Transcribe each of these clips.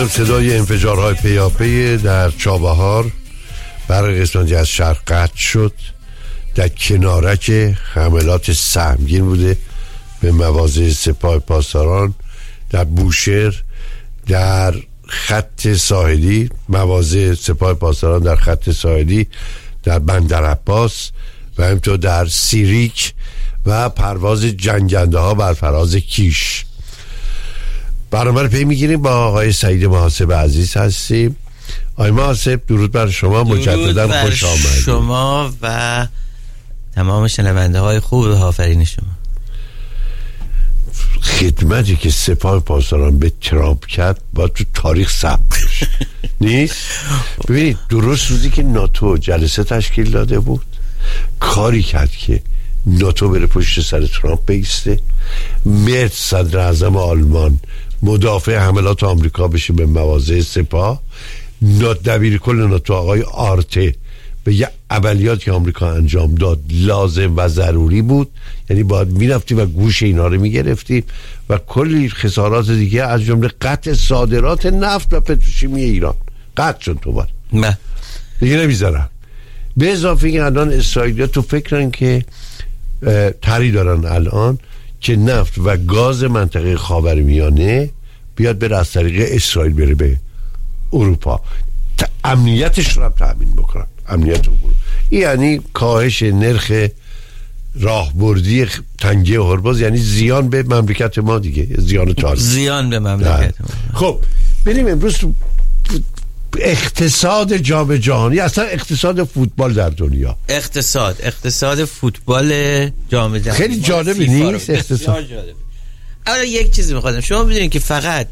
شنیدم صدای انفجارهای پیاپی در چابهار برای قسمتی از شهر قطع شد. در کنارک حملات سهمگین بوده به مواضع سپاه پاسداران، در بوشهر، در خط ساحلی مواضع سپاه پاسداران در خط ساحلی، در بندرعباس و همینطور در سیریک و پرواز جنگنده ها بر فراز کیش. برنامه رو پی میگیریم. با آقای سعید محاسب عزیز هستیم. آقای محاسب درود بر شما، مجددا خوش آمدید. شما و تمام شنونده های خوب و آفرین شما. خدمتی که سپاه پاسداران به ترامپ کرد باید تو تاریخ ثبت بشه. نیست؟ ببینید درست روزی که ناتو جلسه تشکیل داده بود کاری کرد که ناتو بره پشت سر ترامپ بیسته. مرد صدر اعظم آلمان مدافع حملات آمریکا بشه به مواضع سپاه. دبیر کل ناتو آقای آرته به یه عملیاتی که آمریکا انجام داد لازم و ضروری بود، یعنی باید میرفتیم و گوش اینا رو میگرفتیم و کلی خسارات دیگه از جمله قطع صادرات نفت و پتروشیمی ایران قطع شد. دوباره نه دیگه نمیذارن. به اضافه این الان اسرائیلیا تو فکرن که طرحی دارن الان که نفت و گاز منطقه خاورمیانه بیاد بره از طریق اسرائیل بره به اروپا، امنیتش رو هم تأمین بکنن، امنیت عبور. یعنی کاهش نرخ راهبردی تنگه هرمز، یعنی زیان به مملکت ما دیگه، زیان تاریخ، زیان به مملکت ما. خب بریم امروز اقتصاد جام جهانی، اصلا اقتصاد فوتبال در دنیا. اقتصاد فوتبال جام جهانی خیلی جالبه نیست؟ اقتصاد جالب. اولا یک چیزی می‌خوام شما بدونید که فقط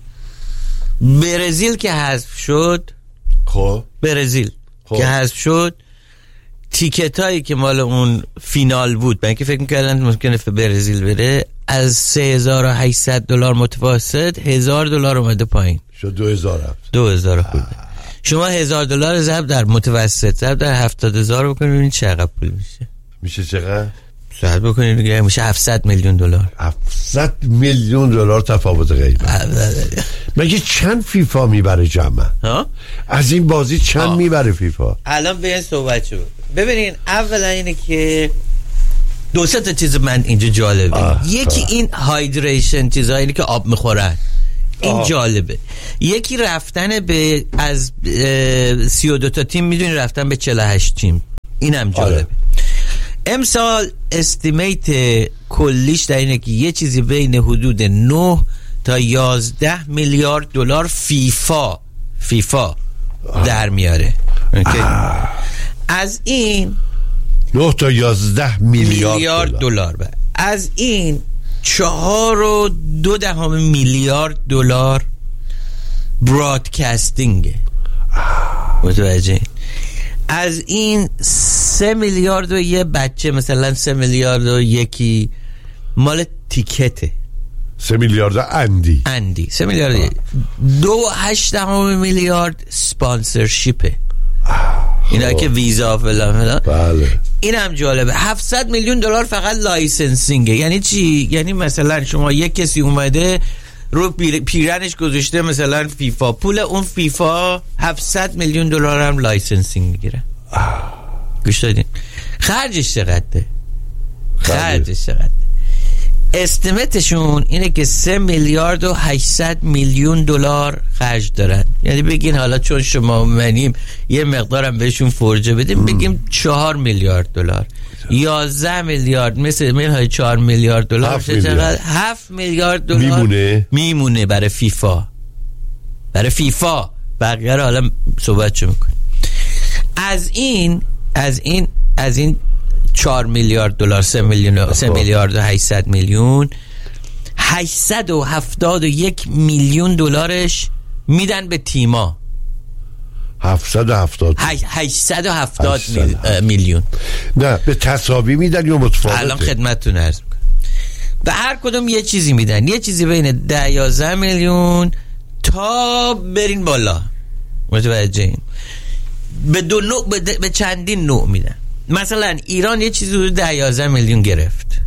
برزیل که حذف شد، برزیل که حذف شد، تیکتایی که مال اون فینال بود، من که فکر می‌کردم ممکنه برزیل بره، از $3800 متوسط $1000 اومده پایین شد، 2000 خورده. شما $1000 ضرب در متوسط ضرب در 70000 بکنید ببینید چقدر پول میشه چقدر ضرب بکنید دیگه میشه $700 میلیون. $700 میلیون تفاوت قیمت. مگه چند فیفا میبره جمع؟ از این بازی چند میبره فیفا؟ الان به این صحبت شد. ببینین اولا اینه که دو سه تا چیز من اینجا جالبه. یکی این هایدریشن، چیزایی که آب میخورن، این جالبه. یکی رفتن به از 32 تا تیم میدونی رفتن به 48 تیم، اینم جالبه. امسال استیمیت کلیش در اینه که یه چیزی بین حدود 9 تا 11 میلیارد دلار فیفا در میاره. از این 9 تا 11 میلیارد دلار. از این 4.2 میلیارد دلار برادکاستینگ. متوجه؟ از این 3 میلیارد و یه بچه، مثلا 3 میلیارد و یکی مال تیکته، 3 میلیارد اندی 3 میلیارد 2.8 میلیارد سپانسرشیپه، اینا که ویزا فلان. بله. این هم جالبه. $700 میلیون فقط لایسنسینگه. یعنی چی؟ یعنی مثلا شما یک کسی اومده رو پیرنش گذاشته مثلا فیفا، پول اون فیفا $700 میلیون هم لایسنسینگ میگیره. گوش دادین؟ خرجش چقدره؟ استیمیتشون اینه که 3 میلیارد و 800 میلیون دلار خرج دارن. یعنی بگین حالا چون شما منیم یه مقدارم بهشون فرجه بدیم، بگیم 4 میلیارد دلار، 11 میلیارد، مثل منهای 4 میلیارد دلار 7 میلیارد دلار میمونه برای فیفا. بقیه رو حالا صحبت چه میکنیم. از این 4 میلیارد دلار، 3 میلیارد و 800 میلیون، 871 میلیون دلارش میدن به تیما. 870 میلیون نه به تساوی میدن یا متفاوته؟ الان خدمتتون عرض میکنم. به هر کدوم یه چیزی میدن، یه چیزی بین 10-11 میلیون تا برین بالا. متوجهین؟ به چندین نوع میدن. مثلا ایران یه چیزی حدود 10-11 میلیون گرفت.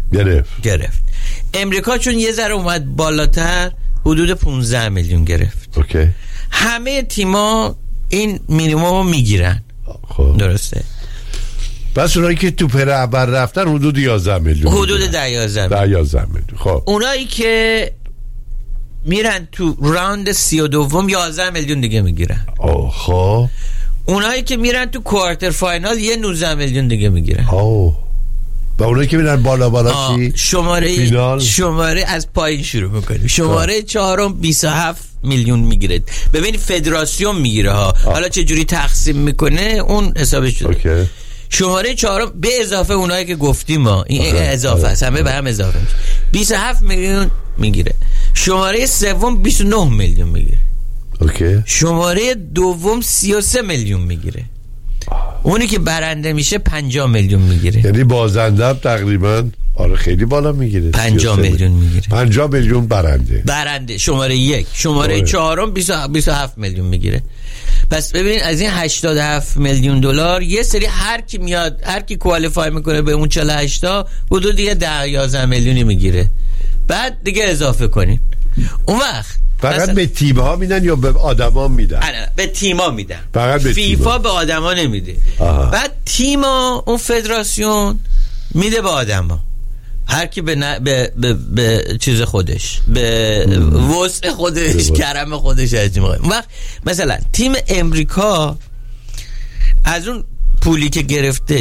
امریکا چون یه ذره اومد بالاتر حدود 15 میلیون گرفت. اوکی. همه تیما این مینیمم میگیرن. خب درسته. بس اونایی که تو پر اول رفتن حدود 11 میلیون، حدود 11 میلیون. خب اونایی که میرن تو راوند 32 11 میلیون دیگه میگیرن. خب اونایی که میرن تو کوارتر فاینال یه 19 میلیون دیگه میگیرن. و اونایی که میرن بالا چی؟ شماره از پایین شروع میکنیم. شماره چهارم 27 میلیون میگیره. ببین فدراسیون میگیره ها. حالا چه جوری تقسیم میکنه اون حسابش شده. شماره چهارم به اضافه اونایی که گفتیم ما، این اضافه است، همه به هم اضافه میشه، 27 میلیون میگیره. شماره سوم 29 میلیون میگیره. شماره دوم 33 میلیون میگیره. اونی که برنده میشه 50 میلیون میگیره. یعنی بازنده هم تقریبا خیلی بالا میگیره، 50 میلیون میگیره. 50 میلیون برنده شماره یک. شماره چهارم 27 میلیون میگیره. پس ببین از این 87 میلیون دلار یه سری هر کی میاد، هر کی کوالیفای میکنه به اون 48 تا حدود دیگه 10-11 میلیونی میگیره. بعد دیگه اضافه کنین. اون وقت فقط به تیم ها میدن یا به آدما میدن؟ به تیم ها میدن. فقط به فیفا به آدما نمیده. بعد تیم ها اون فدراسیون میده به آدما. هر کی به چیز خودش، به وسع خودش، کرم خودش اجتماعی. وقت مثلا تیم امریکا از اون پولی که گرفته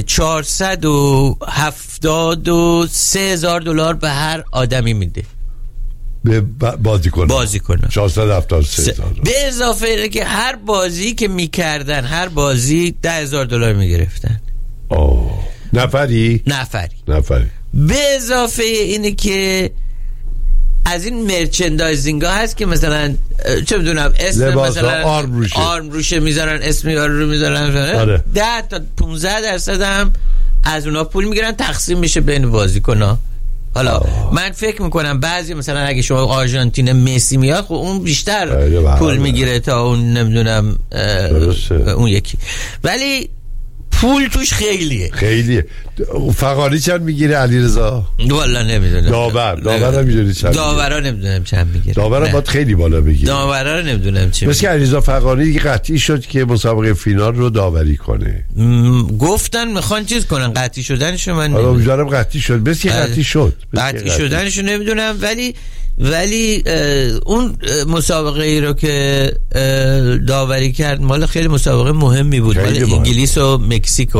473,000 دلار به هر آدمی میده، به بازیکن 473,000. به اضافه اینه که هر بازی که میکردن، هر بازی 10,000 دلار میگرفتن. نفری. به اضافه اینه که از این مرچندایزینگ ها هست که مثلا چه میدونم اسم مثلا آرم روشه میذارن، اسم یارو رو میذارن، 10 تا 15% هم از اونا پول میگیرن، تقسیم میشه بین بازیکن‌ها. حالا من فکر میکنم بعضی مثلا اگه شما آرژانتین مسی میاد خب اون بیشتر پول میگیره تا اون نمیدونم اون یکی، ولی پول توش خیلیه. فقاری چند میگیره علیرضا؟ والا نمیدونم. داور میدونی چند؟ داورا نمیدونم چند میگیره. داورا باید خیلی بالا بگیره. داورا نمیدونم چه. مثل علیرضا فقاری دیگه قطعی شد که مسابقه فینال رو داوری کنه. گفتن میخوان چیز کنن، قطعی شدنشو من نمیدونم. امیدوارم قطعی شد. مثل قطعی شد. قطعی شدنشو نمیدونم، ولی اون مسابقه ای رو که داوری کرد مال خیلی مسابقه مهمی بود، مال انگلیس و مکزیکو.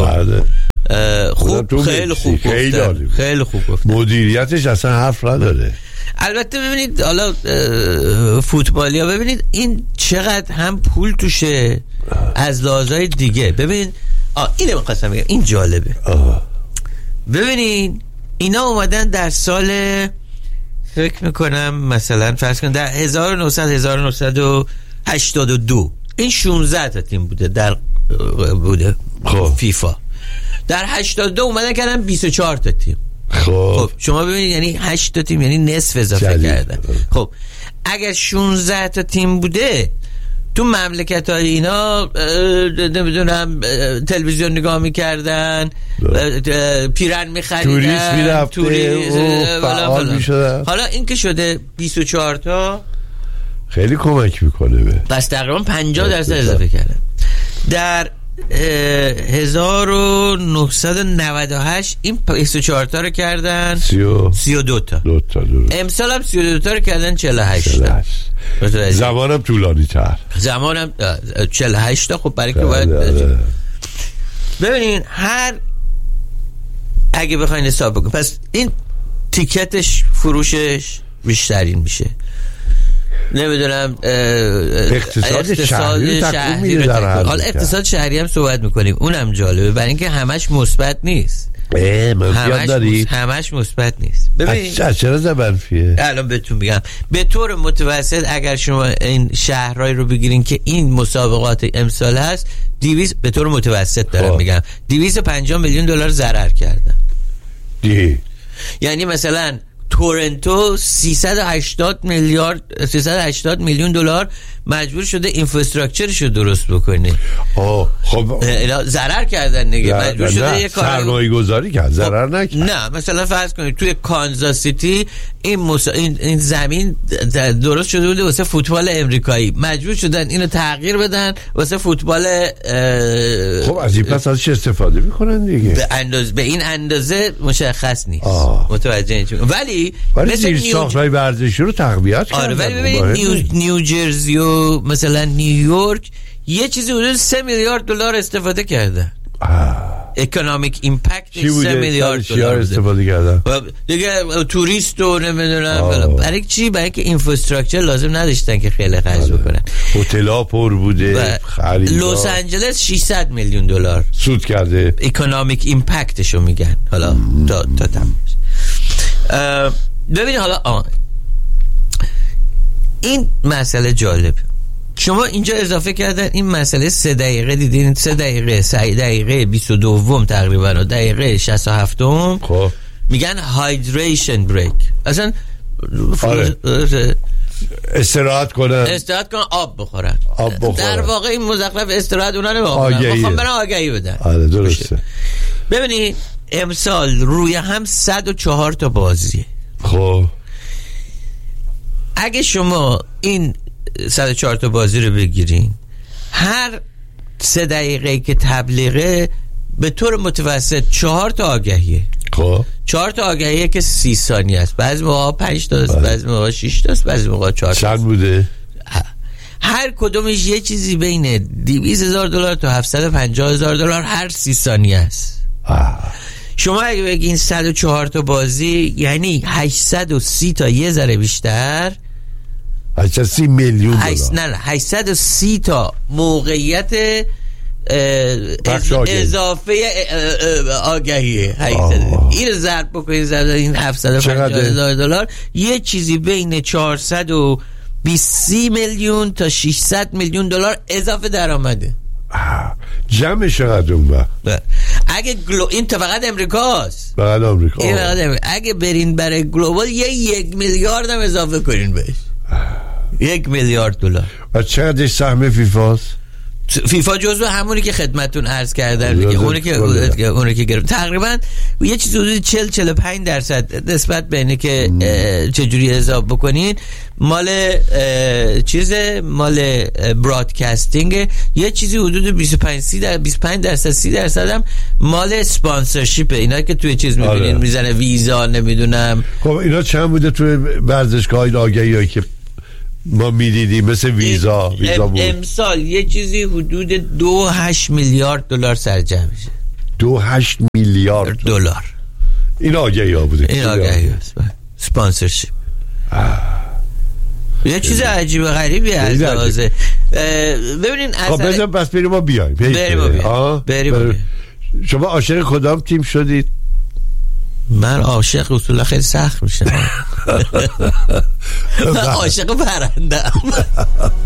خیلی خوب گفت. مدیریتش اصلا حرف نداره. البته ببینید حالا فوتبالیا ببینید این چقدر هم پول توشه از لحاظهای دیگه. ببین اینه می‌خواستم بگم، این جالبه. ببینید اینا اومدن در سال فکر میکنم مثلا فرض کن در 1982 این 16 تا تیم بوده در فیفا. در 82 اومدن کردن 24 تا تیم. خب شما ببینید یعنی 8 تا تیم، یعنی نصف اضافه کردن. خب اگر 16 تا تیم بوده تو مملکت های اینا نمیدونم تلویزیون نگاه میکردن، پیرن میخریدن، توریست میرفته، فعال میشدن. حالا این که شده 24 تا خیلی کمک میکنه بس تقریبا 50% اضافه کردن. در 1998 این 24 تا رو کردن 32 تا. امسال هم 32 تا رو کردن 48 تا. زمانم طولانی تر. زمانم 48 تا. خب برای که باید ببینین هر اگه بخواین حساب بکنید پس این تیکتش فروشش بیشترین میشه. نمیدونم اقتصاد شهری رو حالا اقتصاد شهری هم صحبت میکنیم، اونم جالبه برای اینکه همش مثبت نیست. همش مثبت نیست. ببین چرا منفیه؟ الان بهتون میگم به طور متوسط اگر شما این شهرهای رو بگیرین که این مسابقات امسال هست 200 به طور متوسط دارم میگم 250 میلیون دلار ضرر کردن. یعنی مثلا تورنتو 380 میلیون دلار مجبور شده اینفراستراکچرشو درست بکنه. خب ضرر کردن دیگه، مجبور شده یه سرمایه گذاری کرد، ضرر نکرد. نه مثلا فرض کنید توی کانزاس سیتی این زمین درست شده بوده واسه فوتبال امریکایی، مجبور شدن اینو تغییر بدن واسه فوتبال. خب از این پس ازش استفاده میکنن دیگه. به این اندازه مشخص نیست. متوجه اینجوری. ولی مثل ساختای ورزشی رو تقویت کردن. ولی ببینید نیوجرسی و مثلا نیویورک یه چیزی حدود 3 میلیارد دلار استفاده کردن. اکونومیک ایمپکت 3 میلیارد دلار استفاده کردن دیگه. توریست و نمیدونم برای چی؟ برای که اینفراستراکچر لازم نداشتن که خیلی خرج بکنن. هتل‌ها پر بوده، لس آنجلس 600 میلیون دلار سود کرده. اکونومیک ایمپکتشو میگن. حالا تا ببینید حالا این مسئله جالب. شما اینجا اضافه کردن این مسئله 3 دقیقه دیدین، 3 دقیقه 22 تقریبا و دقیقه 67 خب میگن هایدریشن بریک. اصلا استراحت کنن آب بخورن. در واقع این مزخرف استراحت اونا نمیخوام، میخوام برن آگهی بدن. درسته. ببینید امسال روی هم 104 تا بازیه. خب اگه شما این 104 تا بازی رو بگیرین، هر 3 دقیقه که تبلیغه به طور متوسط 4 تا آگهیه. خب 4 تا آگهیه که 30 ثانیه است. بعضی موقع 5 تا است، بعضی موقع 6 تا است، بعضی موقع 4 تا. چند بوده؟ هر کدومش یه چیزی بین $200,000 تا $750,000 هر 30 ثانیه است. شما اگه بگین 104 تا بازی یعنی 830 تا یه ذره بیشتر، 830 میلیون دلار. نه 830 تا موقعیت اضافه آگهیه. این ضرب بکنید این $750,000 یه چیزی بین 420 میلیون تا 600 میلیون دلار اضافه درآمده. جمع چقدر اون وقت؟ اگه این تا فقط امریکاست. فقط آمریکا. اگه برین برای گلوبال 1 میلیارد هم اضافه کنین بهش. 1 میلیارد دلار. و چقدر سهم فیفاست؟ فیفا جزو همونی که خدمتتون عرض کردم دیگه، اونی که گرفت تقریبا یه چیز حدود 40-45% نسبت به اینه که چجوری حساب بکنین مال مال برادکاستینگ، یه چیزی حدود 25% هم مال اسپانسرشیپ، اینا که توی چیز میبینین میزنه ویزا نمیدونم. خب اینا چند بوده توی ورزشگاه‌های آگهیایی که ما میدیدیم مثل ویزا بود؟ امسال یه چیزی حدود 2.8 میلیارد دلار سرجم میشه. 2.8 میلیارد دلار. این آگهی ها بوده. این آگهی هست سپانسرشیپ. یه چیز عجیب غریبی از لحاظه. ببینین اصلا بس بریم ما بیایم. بریم. شما عاشق کدام تیم شدید؟ من عاشق اصولا خیلی سخت میشه. من عاشق پرنده